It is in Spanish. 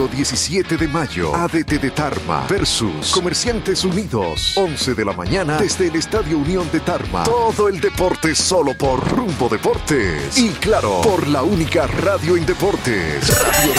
Domingo 17 de mayo, ADT de Tarma versus Comerciantes Unidos, 11 de la mañana desde el Estadio Unión de Tarma. Todo el deporte solo por Rumbo Deportes. Y claro, por la única radio en deportes, Radio